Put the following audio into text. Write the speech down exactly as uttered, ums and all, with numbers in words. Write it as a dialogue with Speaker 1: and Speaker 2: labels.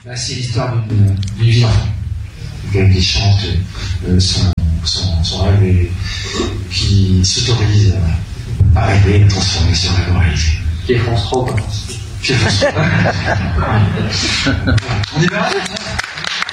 Speaker 1: Là, c'est l'histoire d'une vie d'enfant. Quelqu'un qui chante euh, son, son, son rêve et qui s'autorise à rêver et transformer ce rêve en réalité.
Speaker 2: Qui est France trois, quoi.
Speaker 1: Qui est France trois. On y va.